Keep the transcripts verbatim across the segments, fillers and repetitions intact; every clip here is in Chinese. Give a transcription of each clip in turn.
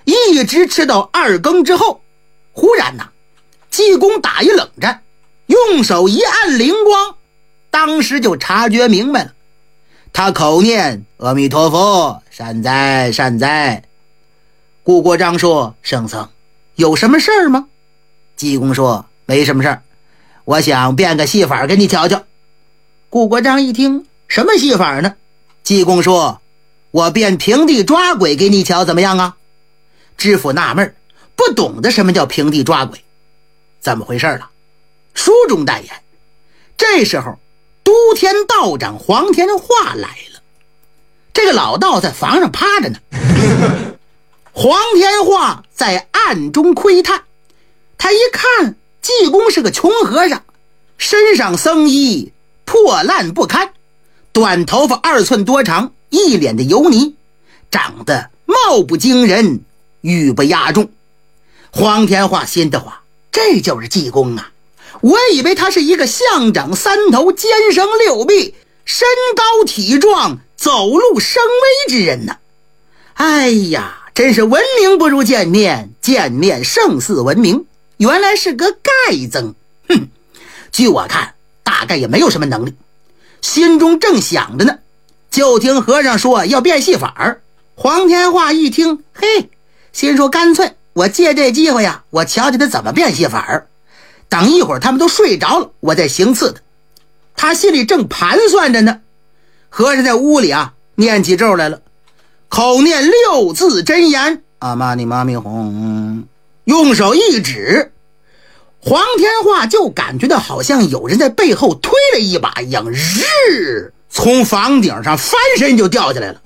一直吃到二更之后，忽然呐，济公打一冷战，用手一按灵光，当时就察觉明白了。他口念阿弥陀佛，善哉善哉。顾国璋说：圣僧，有什么事儿吗？济公说：没什么事儿，我想变个戏法给你瞧瞧。顾国璋一听，什么戏法呢？济公说：我变平地抓鬼给你瞧怎么样啊？知府纳闷，不懂得什么叫平地抓鬼。怎么回事了？书中代言，这时候都天道长黄天化来了。这个老道在房上趴着呢，黄天化在暗中窥探。他一看济公是个穷和尚，身上僧衣破烂不堪，短头发二寸多长，一脸的油泥，长得貌不惊人，语不压众。黄天化心得话，这就是济公啊！我以为他是一个象长三头，肩生六臂，身高体壮，走路生威之人呢。哎呀，真是闻名不如见面，见面胜似闻名，原来是个丐僧。哼，据我看大概也没有什么能力。心中正想着呢，就听和尚说要变戏法儿。黄天化一听，嘿，心说干脆我借这机会呀，我瞧瞧他怎么变戏法儿。等一会儿他们都睡着了，我再行刺他。他心里正盘算着呢，和尚在屋里啊念起咒来了，口念六字真言，阿玛尼玛咪吽，用手一指，黄天化就感觉到好像有人在背后推了一把一样，日从房顶上翻身就掉下来了。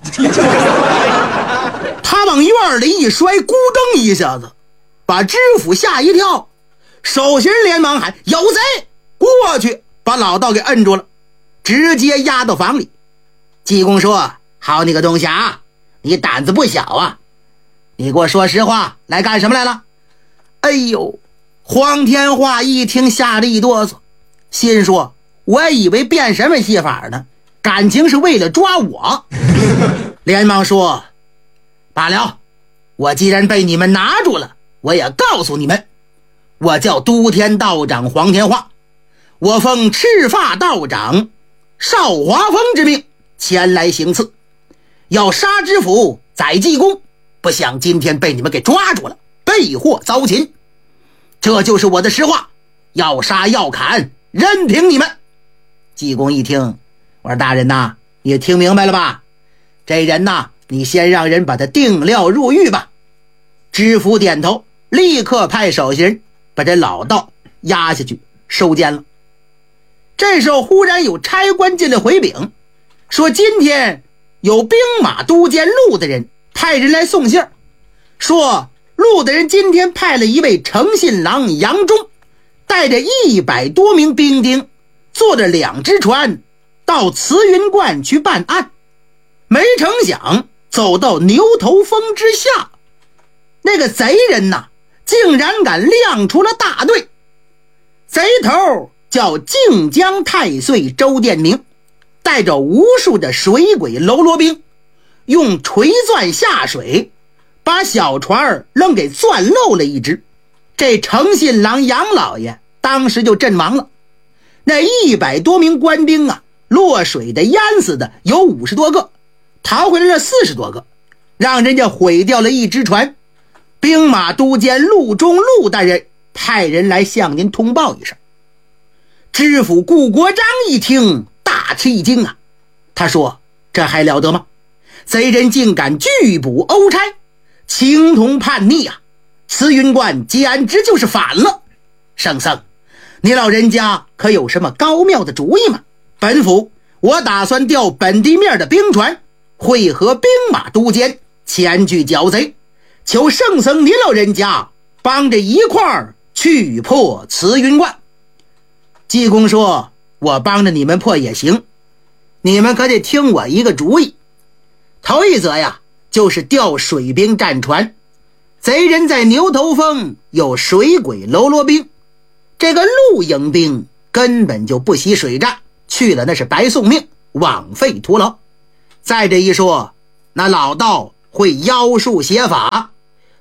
他往院里一摔，咕噔一下子把知府吓一跳，守刑人连忙喊有贼，过去把老道给摁住了，直接押到房里。济公说：好你个东西啊，你胆子不小啊，你给我说实话，来干什么来了？哎呦，黄天化一听吓得一哆嗦，心说我以为变什么戏法呢，感情是为了抓我。连忙说：罢了，我既然被你们拿住了，我也告诉你们，我叫都天道长黄天化，我奉赤发道长邵华峰之命前来行刺，要杀知府宰济公，不想今天被你们给抓住了，被祸遭擒。这就是我的实话，要杀要砍任凭你们。济公一听，我说大人呐，你听明白了吧？这人呐，你先让人把他定料入狱吧。知府点头，立刻派守刑人把这老道押下去收监了。这时候忽然有差官进来回禀，说今天有兵马都监陆的人派人来送信儿，说陆的人今天派了一位诚信郎杨忠，带着一百多名兵丁，坐着两只船到慈云观去办案。没成想走到牛头峰之下，那个贼人呐，竟然敢亮出了大队。贼头叫靖江太岁周殿明，带着无数的水鬼喽啰兵，用锤钻下水，把小船愣给钻漏了一只。这诚信郎杨老爷当时就阵亡了。那一百多名官兵啊，落水的淹死的有五十多个，逃回来了四十多个，让人家毁掉了一只船。兵马都监陆中陆大人派人来向您通报一声。知府顾国璋一听大吃一惊啊，他说这还了得吗？贼人竟敢拒捕欧差，情同叛逆啊！慈云观简直就是反了。圣僧，你老人家可有什么高妙的主意吗？本府我打算调本地面的兵船，会合兵马都监前去剿贼，求圣僧您老人家帮着一块儿去破慈云观。济公说：我帮着你们破也行，你们可得听我一个主意。头一则呀，就是调水兵战船。贼人在牛头峰有水鬼喽啰兵，这个陆营兵根本就不惜水战，去了那是白送命，枉费徒劳。再这一说，那老道会妖术邪法，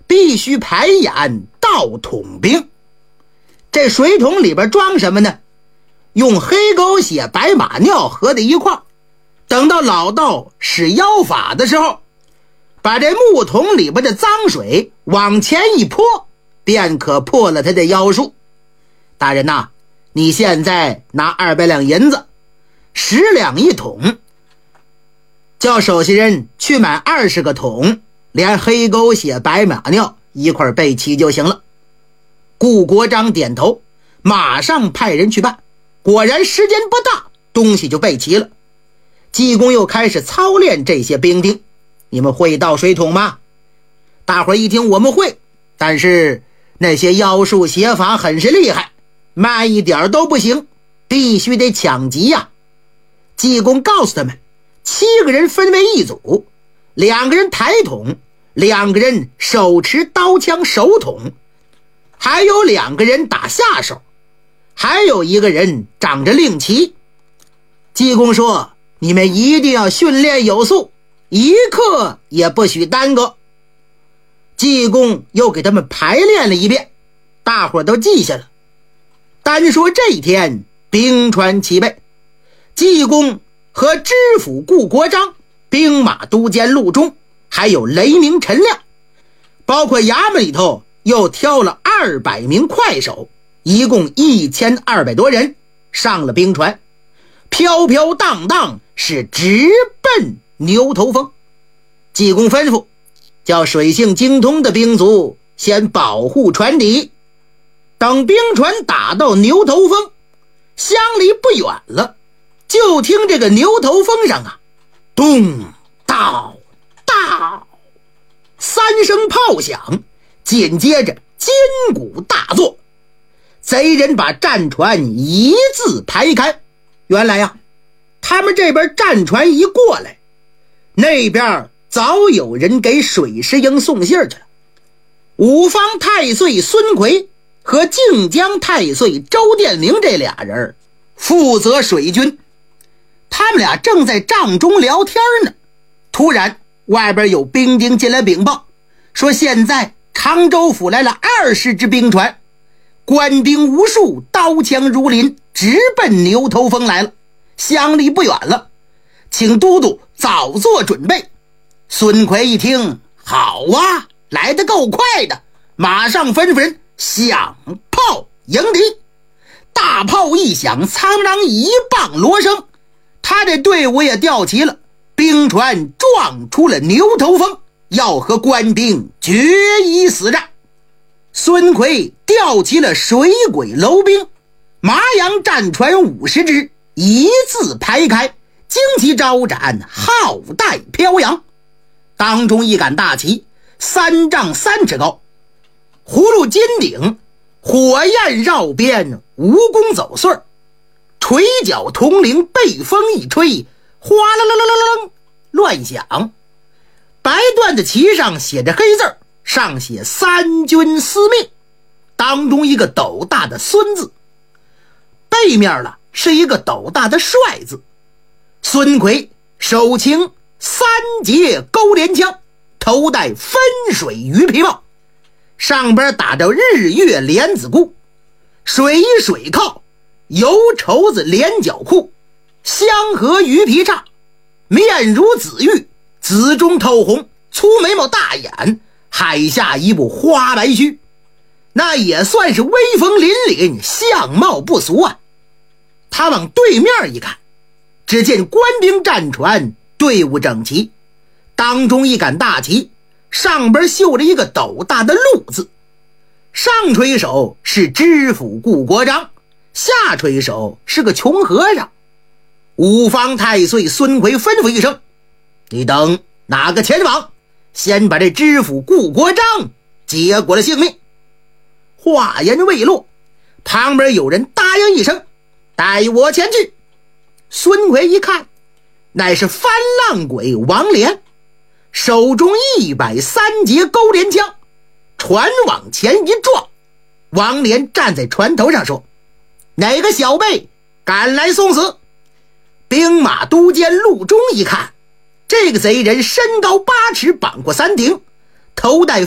必须排演倒桶兵。这水桶里边装什么呢？用黑狗血白马尿合在一块，等到老道使妖法的时候，把这木桶里边的脏水往前一泼，便可破了他的妖术。大人呐，你现在拿二百两银子，十两一桶，叫手下人去买二十个桶，连黑狗血白马尿一块备齐就行了。顾国璋点头，马上派人去办。果然时间不大，东西就备齐了。济公又开始操练这些兵丁。你们会倒水桶吗？大伙儿一听，我们会，但是那些妖术邪法很是厉害，慢一点都不行，必须得抢急呀。济公告诉他们，七个人分为一组，两个人抬桶，两个人手持刀枪手桶，还有两个人打下手，还有一个人掌着令旗。济公说，你们一定要训练有素，一刻也不许耽搁。济公又给他们排练了一遍，大伙都记下了。单说这一天兵川齐备，济公和知府顾国璋、兵马都监陆中，还有雷鸣陈亮，包括衙门里头又挑了二百名快手，一共一千二百多人上了兵船，飘飘荡荡是直奔牛头峰。济公吩咐，叫水性精通的兵卒先保护船底，等兵船打到牛头峰，相离不远了，就听这个牛头峰上啊，咚到到三声炮响，紧接着金鼓大作，贼人把战船一字排开。原来呀，他们这边战船一过来，那边早有人给水师营送信去了。五方太岁孙奎和靖江太岁周殿明这俩人负责水军，他们俩正在帐中聊天呢。突然外边有兵丁进来禀报，说现在常州府来了二十只兵船，官兵无数，刀枪如林，直奔牛头峰来了，相离不远了，请都督早做准备。孙奎一听，好啊，来得够快的，马上吩咐人响炮迎敌。大炮一响，苍啷一棒锣声，他这队伍也调齐了，兵船撞出了牛头峰，要和官兵决一死战。孙奎调齐了水鬼楼兵，麻阳战船五十只，一字排开，旌旗招展，浩带飘扬。当中一杆大旗，三丈三尺高，葫芦金顶，火焰绕边，蜈蚣走穗儿，垂角铜铃被风一吹，哗啦啦啦啦啦乱响。白缎的旗上写着黑字，上写三军司命，当中一个斗大的孙字，背面了是一个斗大的帅字。孙奎手擎三节钩镰枪，头戴分水鱼皮帽，上边打着日月莲子箍，水衣水靠，油绸子连脚裤，香河鱼皮叉，面如紫玉，紫中透红，粗眉毛大眼，海下一部花白须，那也算是威风凛凛，相貌不俗啊。他往对面一看，只见官兵战船队伍整齐，当中一杆大旗，上边绣着一个斗大的鹿字，上垂手是知府顾国璋，下垂手是个穷和尚。五方太岁孙奎吩咐一声，你等哪个前往，先把这知府顾国璋结果了性命。话言未落，旁边有人答应一声，带我前去。孙奎一看，乃是翻浪鬼王连，手中一百三节钩镰枪，船往前一撞，王连站在船头上说，哪个小辈敢来送死？兵马都监陆中一看，这个贼人身高八尺，膀阔三顶，头戴